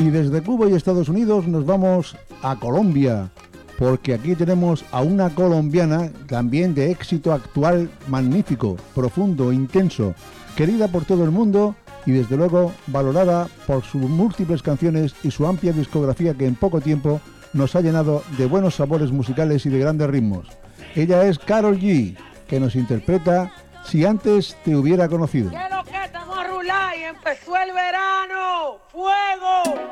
Y desde Cuba y Estados Unidos nos vamos a Colombia, porque aquí tenemos a una colombiana también de éxito actual magnífico, profundo, intenso, querida por todo el mundo y desde luego valorada por sus múltiples canciones y su amplia discografía que en poco tiempo nos ha llenado de buenos sabores musicales y de grandes ritmos. Ella es Karol G, que nos interpreta Si antes te hubiera conocido. ¿Qué es lo que estamos a rular y empezó el verano? ¡Fuego!